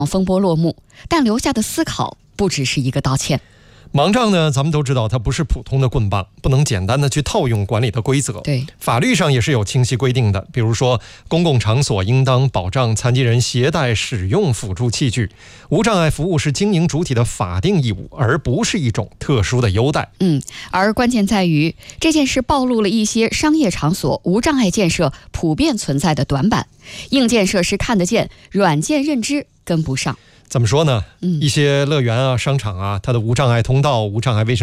风波落幕，但留下的思考不只是一个道歉。 盲杖呢，咱们都知道它不是普通的棍棒，不能简单的去套用管理的规则。 对， 法律上也是有清晰规定的，比如说公共场所应当保障残疾人携带使用辅助器具，无障碍服务是经营主体的法定义务，而不是一种特殊的优待。 而关键在于这件事暴露了一些商业场所无障碍建设普遍存在的短板，硬件设施看得见，软件认知跟不上。 怎么说呢？一些乐园啊、商场啊，它的无障碍通道、无障碍卫生